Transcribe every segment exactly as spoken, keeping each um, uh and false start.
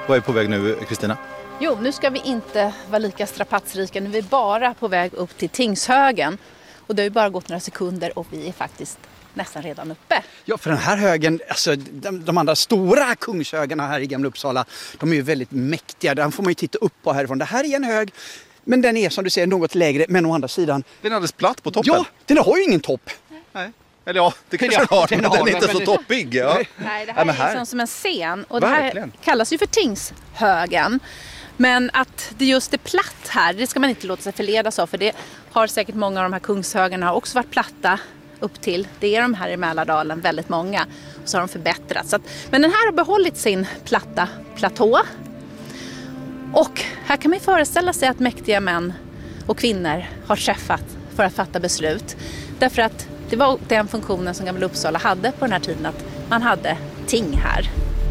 Vad är på väg nu, Kristina? Jo, nu ska vi inte vara lika strapatsrika. Nu är vi bara på väg upp till Tingshögen. Och det har ju bara gått några sekunder och vi är faktiskt nästan redan uppe. Ja, för den här högen, alltså de, de andra stora kungshögarna här i Gamla Uppsala, de är ju väldigt mäktiga. Den får man ju titta upp på härifrån. Det här är en hög, men den är som du ser något lägre, men å andra sidan... Den är alldeles platt på toppen. Ja, den har ju ingen topp. Nej. Eller ja, det kanske Ja, den har, den men har den är den, inte men så det- toppig. Ja. Nej, det här Ja, men är här- liksom som en scen. Och Verkligen. det här kallas ju för Tingshögen. Men att det just är platt här, det ska man inte låta sig förledas av. För det har säkert många av de här kungshögarna också varit platta upp till. Det är de här i Mälardalen, väldigt många. Och så har de förbättrats. Så att, men den här har behållit sin platta platå. Och här kan man ju föreställa sig att mäktiga män och kvinnor har träffat för att fatta beslut. Därför att det var den funktionen som Gamla Uppsala hade på den här tiden, att man hade ting här.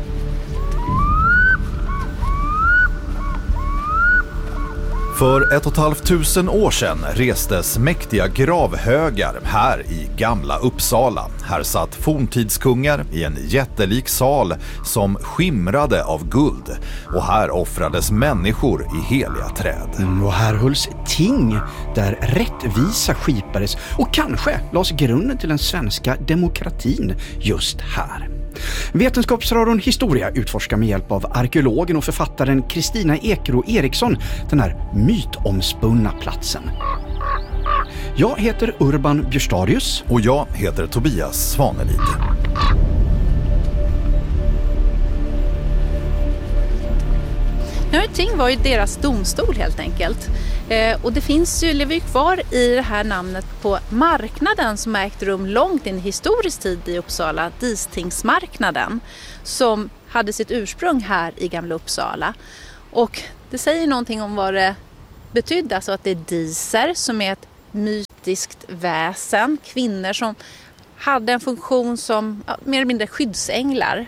För ett och ett halvt tusen år sedan restes mäktiga gravhögar här i Gamla Uppsala. Här satt forntidskungar i en jättelik sal som skimrade av guld. Och här offrades människor i heliga träd. Mm, och här hölls ting där rättvisa skipades och kanske lades grunden till den svenska demokratin just här. Vetenskapsradion Historia utforskar med hjälp av arkeologen och författaren Kristina Ekro Eriksson den här mytomspunna platsen. Jag heter Urban Björstadius. Och jag heter Tobias Svanelid. Ja, ting var ju deras domstol helt enkelt. Eh, och det finns ju, lever ju kvar i det här namnet på marknaden som har ägt rum långt in i historisk tid i Uppsala, Distingsmarknaden, som hade sitt ursprung här i Gamla Uppsala. Och det säger någonting om vad det betydde, alltså att det är diser som är ett mytiskt väsen, kvinnor som hade en funktion som ja, mer eller mindre skyddsänglar.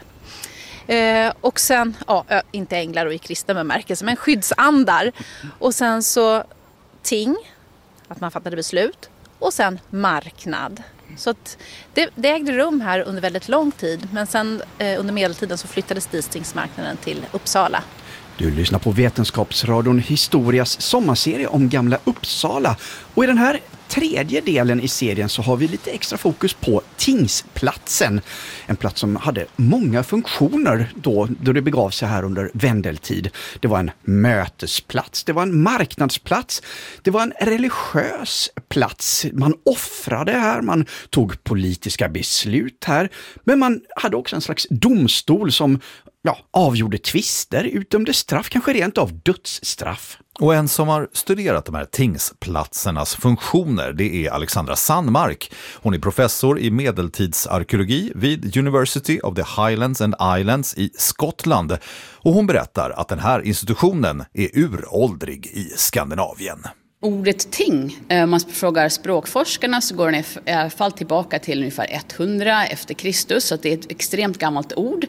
Eh, och sen, ja, inte änglar och i kristna bemärkelse, men skyddsandar. Och sen så ting, att man fattade beslut. Och sen marknad. Så att det, det ägde rum här under väldigt lång tid. Men sen eh, under medeltiden så flyttades Distingsmarknaden till Uppsala. Du lyssnar på Vetenskapsradion Historias sommarserie om Gamla Uppsala. Och i den här tredje delen i serien så har vi lite extra fokus på Tingsplatsen. En plats som hade många funktioner då, då det begav sig här under vändeltid. Det var en mötesplats, det var en marknadsplats, det var en religiös plats. Man offrade här, man tog politiska beslut här. Men man hade också en slags domstol som ja, avgjorde tvister, utdömde straff, kanske rent av dödsstraff. Och en som har studerat de här tingsplatsernas funktioner, det är Alexandra Sandmark. Hon är professor i medeltidsarkeologi vid University of the Highlands and Islands i Skottland. Och hon berättar att den här institutionen är uråldrig i Skandinavien. Ordet ting, om man frågar språkforskarna så går den i alla fall tillbaka till ungefär hundra efter Kristus, så att det är ett extremt gammalt ord.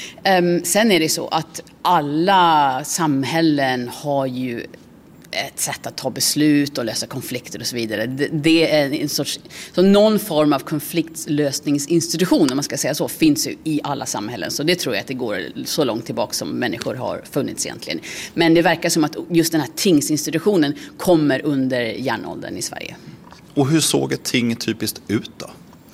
Sen är det så att alla samhällen har ju ett sätt att ta beslut och lösa konflikter och så vidare. Det, det är en sorts, så någon form av konfliktlösningsinstitution, om man ska säga så, finns ju i alla samhällen. Så det tror jag att det går så långt tillbaka som människor har funnits egentligen. Men det verkar som att just den här tingsinstitutionen kommer under järnåldern i Sverige. Och hur såg ett ting typiskt ut då?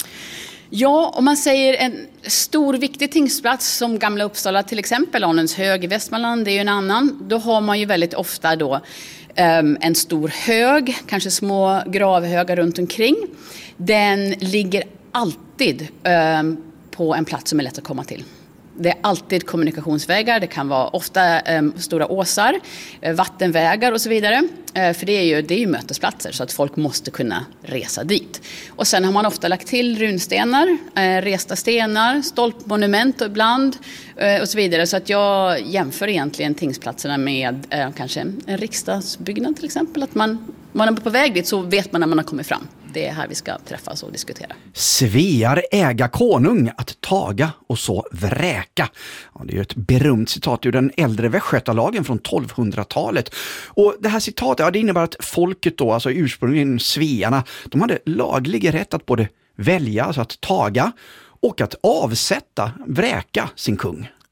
Ja, om man säger en stor viktig tingsplats som Gamla Uppsala till exempel, Arnöshög i Västmanland, det är ju en annan. Då har man ju väldigt ofta då um, en stor hög, kanske små gravhögar runt omkring. Den ligger alltid um, på en plats som är lätt att komma till. Det är alltid kommunikationsvägar, det kan vara ofta um, stora åsar, uh, vattenvägar och så vidare. Uh, för det är, ju, det är ju mötesplatser så att folk måste kunna resa dit. Och sen har man ofta lagt till runstenar, uh, resta stenar, stolpmonument och ibland uh, och så vidare. Så att jag jämför egentligen tingsplatserna med uh, kanske en riksdagsbyggnad till exempel. Att man, man är på väg dit så vet man när man har kommit fram. Det är här vi ska träffas och diskutera. Svear äga konung att taga och så vräka. Ja, det är ju ett berömt citat ur den äldre västgötalagen från tolvhundratalet. Och det här citatet, ja, det innebär att folket då, alltså ursprungligen svearna, de hade laglig rätt att både välja, alltså att taga, och att avsätta, vräka sin kung.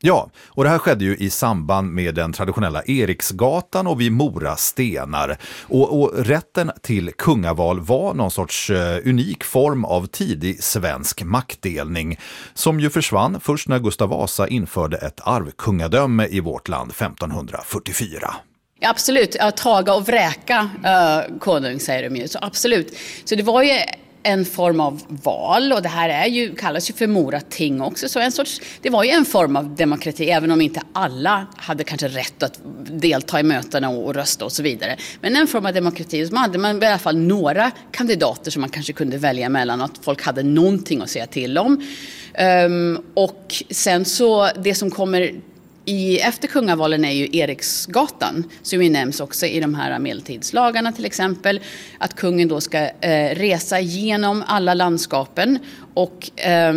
Ja, och det här skedde ju i samband med den traditionella Eriksgatan och vid Mora stenar. Och, och rätten till kungaval var någon sorts uh, unik form av tidig svensk maktdelning som ju försvann först när Gustav Vasa införde ett arvkungadöme i vårt land femtonhundrafyrtiofyra. Ja, absolut, att taga och vräka uh, konung säger de ju, så absolut. Så det var ju en form av val, och det här är ju, kallas ju för morating också, så en sorts, det var ju en form av demokrati, även om inte alla hade kanske rätt att delta i mötena och, och rösta och så vidare. Men en form av demokrati, så hade man i alla fall några kandidater som man kanske kunde välja mellan, att folk hade någonting att säga till om. Um, och sen så, det som kommer I, efter kungavalen är ju Eriksgatan, som ju nämns också i de här medeltidslagarna till exempel, att kungen då ska eh, resa genom alla landskapen och eh,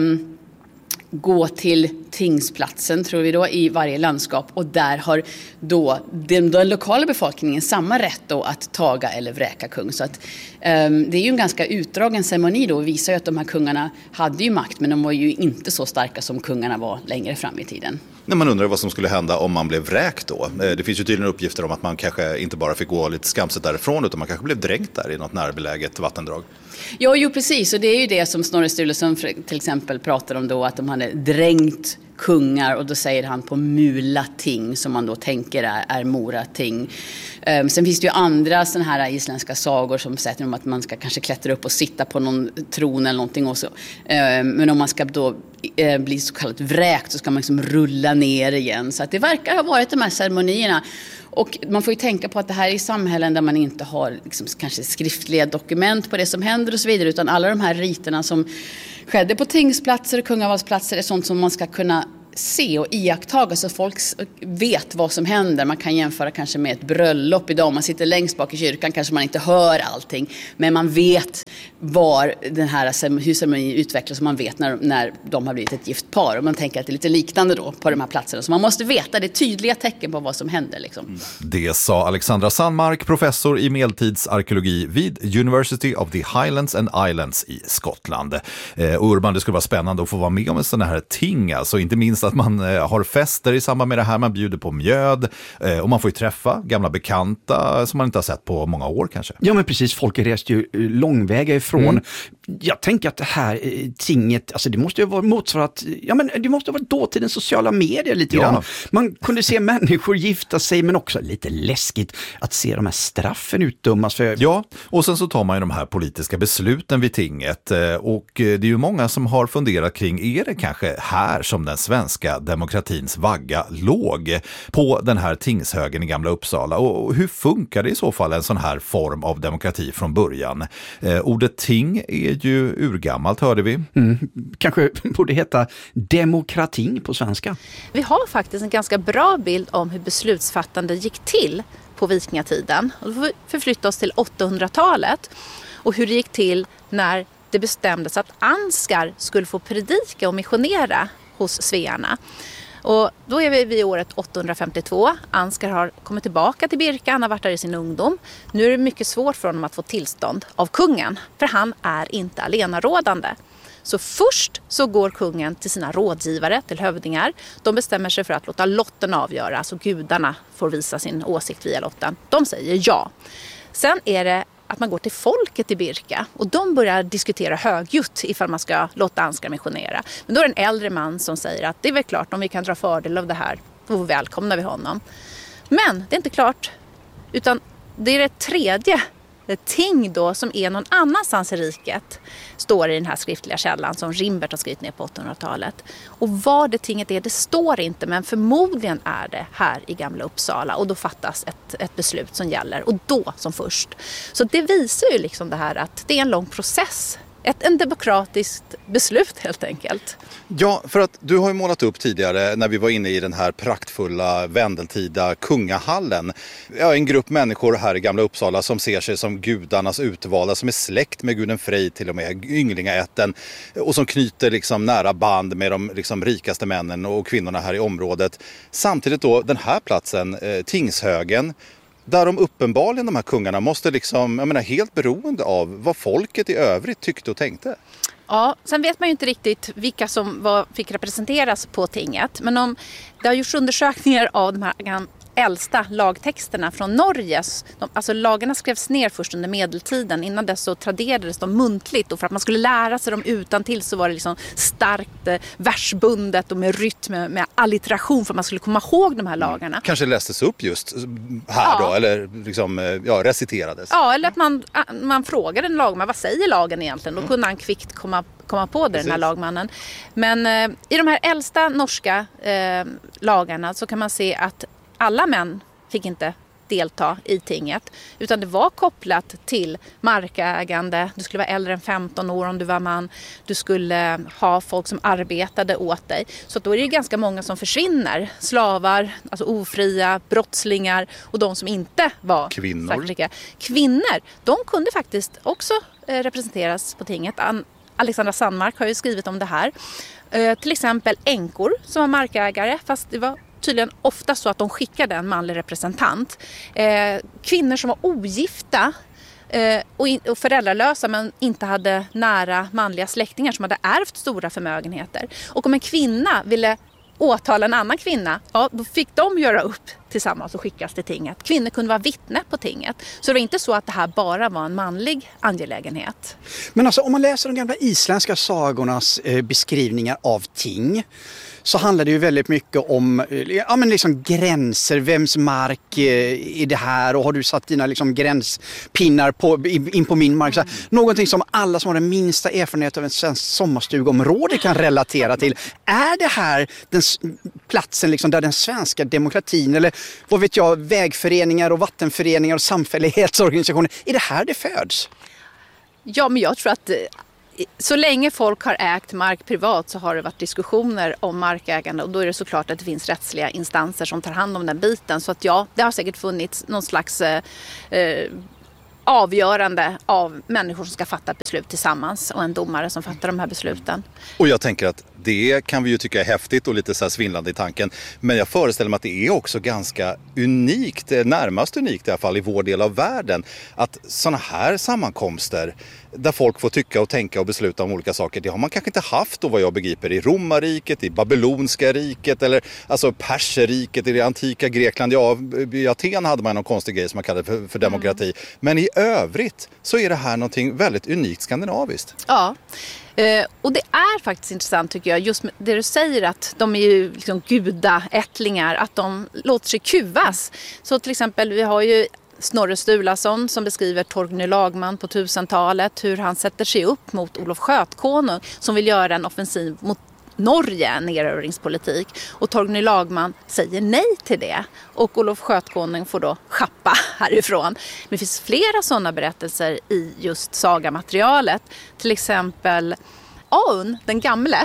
gå till tingsplatsen, tror vi då, i varje landskap, och där har då den, den lokala befolkningen samma rätt då att taga eller vräka kung. Så att eh, det är ju en ganska utdragen ceremoni då, och visar ju att de här kungarna hade ju makt, men de var ju inte så starka som kungarna var längre fram i tiden. När man undrar vad som skulle hända om man blev vräkt då. Det finns ju tydligen uppgifter om att man kanske inte bara fick gå lite skamset därifrån, utan man kanske blev dränkt där i något närbeläget vattendrag. Ja, jo precis, och det är ju det som Snorre Sturluson till exempel pratar om då, att de hade dränkt kungar, och då säger han på Mulating, som man då tänker är, är Morating. Um, sen finns det ju andra såna här isländska sagor som säger om att man ska kanske klättra upp och sitta på någon tron eller någonting också. Um, men om man ska då uh, bli så kallat vräkt, så ska man liksom rulla ner igen. Så att det verkar ha varit de här ceremonierna. Och man får ju tänka på att det här är samhällen där man inte har liksom kanske skriftliga dokument på det som händer och så vidare, utan alla de här riterna som skedde på tingsplatser och kungavalsplatser är sånt som man ska kunna se och iakttaga, så folk vet vad som händer. Man kan jämföra kanske med ett bröllop idag. Man sitter längst bak i kyrkan, kanske man inte hör allting, men man vet var den här, hur ceremonin utvecklas, och man vet när, när de har blivit ett gift par, och man tänker att det är lite liknande då på de här platserna, så man måste veta, det är tydliga tecken på vad som händer liksom. Det sa Alexandra Sandmark, professor i medeltidsarkeologi vid University of the Highlands and Islands i Skottland. Eh, och Urban, det skulle vara spännande att få vara med om en sån här ting, alltså inte minst att man eh, har fester i samband med det här, man bjuder på mjöd, eh, och man får ju träffa gamla bekanta som man inte har sett på många år kanske. Ja, men precis, folk reste ju långväga ifrån. Mm. Jag tänker att det här eh, tinget, alltså det måste ju vara motsvarat, ja men det måste vara dåtidens sociala medier lite ja. grann. Man kunde se människor gifta sig, men också lite läskigt att se de här straffen utdömas för. Ja, och sen så tar man ju de här politiska besluten vid tinget, och det är ju många som har funderat kring, är det kanske här som den svenska demokratins vagga låg, på den här tingshögen i Gamla Uppsala, och hur funkar det i så fall en sån här form av demokrati från början? Eh, ordet ting är ju urgammalt, hörde vi. Mm, kanske borde heta demokratin på svenska. Vi har faktiskt en ganska bra bild om hur beslutsfattande gick till på vikingatiden. Och då får vi förflytta oss till åttahundratalet och hur det gick till när det bestämdes att Ansgar skulle få predika och missionera hos svearna. Och då är vi vid året åttahundrafemtiotvå. Ansgar har kommit tillbaka till Birka, han har varit där i sin ungdom. Nu är det mycket svårt för honom att få tillstånd av kungen, för han är inte allenarådande. Så först så går kungen till sina rådgivare, till hövdingar. De bestämmer sig för att låta lotten avgöra, så gudarna får visa sin åsikt via lotten. De säger ja. Sen är det att man går till folket i Birka, och de börjar diskutera högljutt ifall man ska låta Ansgar missionera. Men då är det en äldre man som säger att det är väl klart, om vi kan dra fördel av det här, då välkomnar vi honom. Men det är inte klart, utan det är det tredje det ting då som är någon annanstans i riket, står i den här skriftliga källan som Rimbert har skrivit ner på åttahundratalet. Och vad det tinget är, det står inte, men förmodligen är det här i Gamla Uppsala, och då fattas ett, ett beslut som gäller, och då som först. Så det visar ju liksom det här att det är en lång process. Ett, en demokratiskt beslut helt enkelt. Ja, för att du har ju målat upp tidigare när vi var inne i den här praktfulla vändeltida kungahallen. Ja, en grupp människor här i Gamla Uppsala som ser sig som gudarnas utvalda, som är släkt med guden Frej till och med, ynglingaätten, och som knyter liksom nära band med de liksom rikaste männen och kvinnorna här i området. Samtidigt då den här platsen, eh, Tingshögen, där de uppenbarligen, de här kungarna, måste liksom, jag menar, helt beroende av vad folket i övrigt tyckte och tänkte. Ja, sen vet man ju inte riktigt vilka som var, fick representeras på tinget. Men om, det har gjorts undersökningar av de här äldsta lagtexterna från Norge. De, alltså lagarna skrevs ner först under medeltiden. Innan dess så traderades de muntligt. Och för att man skulle lära sig dem utan till så var det liksom starkt eh, versbundet och med rytm, med, med allitteration för att man skulle komma ihåg de här lagarna. Kanske lästes upp just här ja. då, eller liksom, ja, reciterades. Ja, eller att man, man frågade en lagman, vad säger lagen egentligen? Då kunde han kvickt komma, komma på det, den här lagmannen. Men eh, i de här äldsta norska eh, lagarna så kan man se att alla män fick inte delta i tinget, utan det var kopplat till markägande. Du skulle vara äldre än femton år om du var man. Du skulle ha folk som arbetade åt dig. Så då är det ganska många som försvinner. Slavar, alltså ofria, brottslingar och de som inte var kvinnor. Kvinnor, de kunde faktiskt också eh, representeras på tinget. Alexandra Sandmark har ju skrivit om det här. Eh, till exempel änkor som var markägare, fast det var tydligen ofta så att de skickade en manlig representant. Eh, kvinnor som var ogifta eh, och, in, och föräldralösa men inte hade nära manliga släktingar som hade ärvt stora förmögenheter. Och om en kvinna ville åtala en annan kvinna, ja, då fick de göra upp tillsammans och skickas till tinget. Kvinnor kunde vara vittne på tinget. Så det var inte så att det här bara var en manlig angelägenhet. Men alltså om man läser de gamla isländska sagornas eh, beskrivningar av ting så handlar det ju väldigt mycket om ja, men liksom gränser, vems mark eh, är det här och har du satt dina liksom gränspinnar på, in på min mark. Så här, någonting som alla som har den minsta erfarenhet av en svensk sommarstugområde kan relatera till. Är det här den platsen liksom där den svenska demokratin eller vad vet jag, vägföreningar och vattenföreningar och samfällighetsorganisationer, är det här det föds? Ja, men jag tror att så länge folk har ägt mark privat så har det varit diskussioner om markägande och då är det såklart att det finns rättsliga instanser som tar hand om den biten. Så att ja, det har säkert funnits någon slags eh, avgörande av människor som ska fatta beslut tillsammans och en domare som fattar de här besluten. Och jag tänker att det kan vi ju tycka är häftigt och lite så här svindlande i tanken. Men jag föreställer mig att det är också ganska unikt, närmast unikt i alla fall i vår del av världen. Att sådana här sammankomster där folk får tycka och tänka och besluta om olika saker, det har man kanske inte haft då vad jag begriper i Romarriket, i Babylonska riket eller alltså Perserriket, i det antika Grekland. Ja, i Aten hade man någon konstig grej som man kallade för, för demokrati. Mm. Men i övrigt så är det här någonting väldigt unikt skandinaviskt. Ja. Uh, och det är faktiskt intressant tycker jag, just det du säger att de är ju liksom gudaättlingar, att de låter sig kuvas. Så till exempel vi har ju Snorre Sturlason som beskriver Torgny Lagman på tusentalet, hur han sätter sig upp mot Olof Skötkonung som vill göra en offensiv mot Norge, en erövringspolitik. Och Torgny Lagman säger nej till det. Och Olof Skötkonung får då schappa härifrån. Men det finns flera sådana berättelser i just sagamaterialet. Till exempel Aun, den gamle.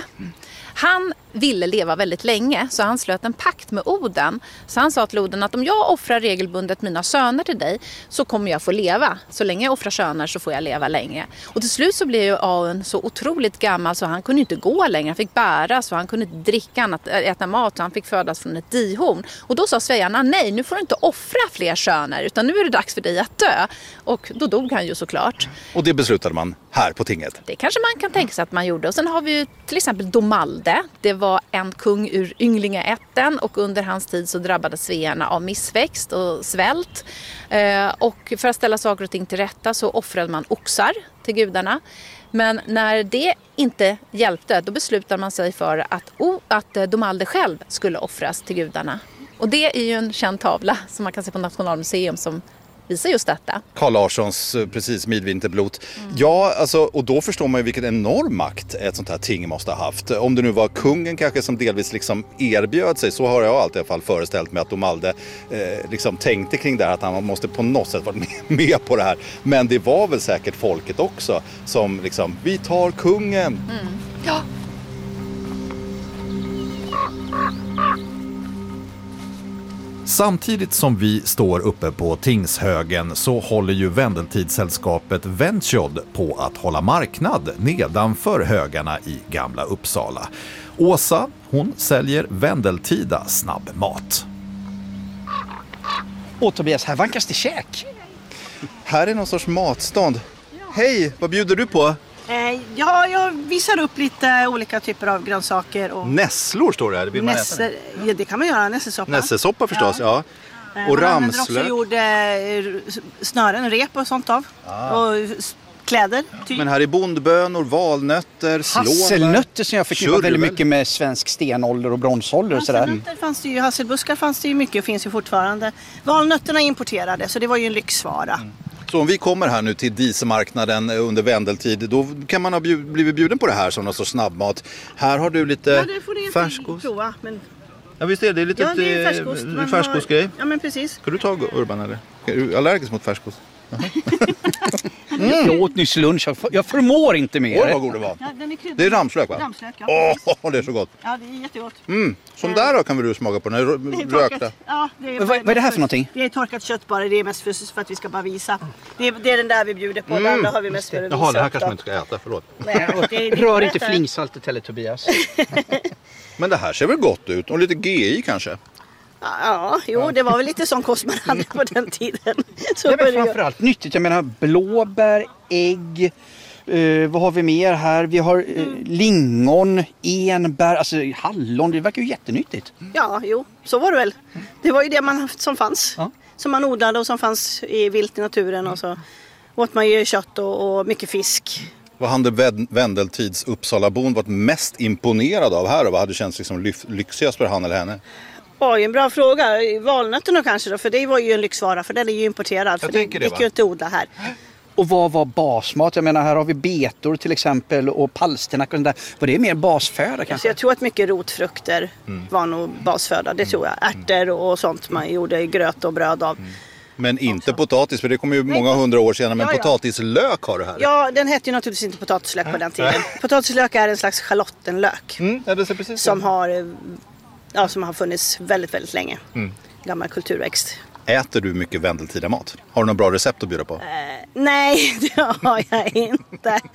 Han ville leva väldigt länge så han slöt en pakt med Oden. Så han sa till Oden att om jag offrar regelbundet mina söner till dig så kommer jag få leva. Så länge jag offrar söner så får jag leva länge. Och till slut så blev ju Aun så otroligt gammal så han kunde inte gå längre. Han fick bära så han kunde inte dricka annat, äta mat så han fick födas från ett dihorn. Och då sa svejarna nej, nu får du inte offra fler söner utan nu är det dags för dig att dö. Och då dog han ju såklart. Och det beslutade man här på tinget? Det kanske man kan tänka sig att man gjorde. Och sen har vi ju till exempel Domalde. Det var en kung ur ynglingaätten och under hans tid så drabbades svearna av missväxt och svält. Eh, och för att ställa saker och ting till rätta så offrade man oxar till gudarna. Men när det inte hjälpte då beslutade man sig för att, oh, att Domalde själv skulle offras till gudarna. Och det är ju en känd tavla som man kan se på Nationalmuseum som visar just detta. Carl Larssons, precis, Midvinterblot. Mm. Ja, alltså, och då förstår man ju vilken enorm makt ett sånt här ting måste ha haft. Om det nu var kungen kanske som delvis liksom erbjöd sig, så har jag alltid i alla fall föreställt mig att Domalde eh, liksom tänkte kring det här, att han måste på något sätt vara med, med på det här. Men det var väl säkert folket också som liksom, vi tar kungen. Mm. Ja. Samtidigt som vi står uppe på Tingshögen så håller ju Vendeltidssällskapet Ventjod på att hålla marknad nedanför högarna i Gamla Uppsala. Åsa, hon säljer Vendeltida snabbmat. Och Tobias, här vankas det käk. Här är någon sorts matstånd. Hej, vad bjuder du på? Eh, ja, jag visar upp lite olika typer av grönsaker. Och Nässlor står det här. Det, vill man nässe, äta. ja, det kan man göra, nässesoppa. Nässesoppa förstås, ja. ja. Eh, Och man använder ramslök. också gjord eh, snören, rep och sånt av. Ah. Och s- kläder, typ. Men här är bondbönor, valnötter, slånbär. Hasselnötter som jag förknippar Kör du väldigt väl? mycket med svensk stenålder och bronsålder och sådär. Hasselnötter fanns det ju, hasselbuskar fanns det ju mycket och finns ju fortfarande. Valnötterna är importerade, så det var ju en lyxvara. Mm. Så om vi kommer här nu till dieselmarknaden under vendeltid, då kan man ha bjud, blivit bjuden på det här som någon sorts snabbmat. Här har du lite Ja, det får du inte färskost. prova. Men... Ja visst är det, lite Ja, det är färskost. Man färskostgrej. har... Ja, men precis. Ska du ta Urban eller? Är du allergisk mot färskost? Mm. Jag åt nyss lunch, jag, för, jag förmår inte mer. Oj vad god det var. Ja, den är kryddad. Det är ramslök va? Ramslök, ja. Åh, oh, det är så gott. Ja, det är jättegott. Mm. Som där då kan vi du smaka på den här Det är rökta. torkat. Ja, det är Vad, vad är det här för någonting? Det är torkat kött bara, det är mest för, för att vi ska bara visa. Det är, det är den där vi bjuder på, Mm. det andra har vi mest för att visa. Jaha, det här upp kanske man då. inte ska äta, förlåt. Nej, det är- det är Rör rätt inte där. flingsaltet heller, Tobias. Men det här ser väl gott ut? Och lite G I kanske? Ja, jo, det var väl lite sån kost man hade på den tiden. Så Det är var väl det ju. framförallt nyttigt. Jag menar blåbär, ägg, eh, vad har vi mer här? Vi har eh, lingon, enbär, alltså hallon. Det verkar ju jättenyttigt. Ja, jo, så var det väl. Det var ju det man, som fanns. Ja. Som man odlade och som fanns i vilt i naturen. Och så åt man ju kött och, och mycket fisk. Vad hade Vend- Vendeltids Uppsalabon varit mest imponerad av här och vad hade känts liksom lyf- lyxigast för han eller henne? Oj, en bra fråga. Valnötterna kanske då, för det var ju en lyxvara, för den är ju importerad. För det tänker det, gick va? ju inte att odla här. Och vad var basmat? Jag menar här har vi betor till exempel och palsternack och sånt där. Var det mer basföda Så kanske? jag tror att mycket rotfrukter var nog basföda, det tror jag. Ärtor och sånt man gjorde gröt och bröd av. Men inte potatis, för det kommer ju många hundra år senare. Men Ja, ja. potatislök har du här. Ja, den hette ju naturligtvis inte potatislök på den tiden. Potatislök är en slags schalottenlök. Mm, ja, det ser precis Som har, eh, ja, som har funnits väldigt, väldigt länge. Gammal kulturväxt. Äter du mycket vendeltida mat? Har du något bra recept att bjuda på? Nej, det har jag inte.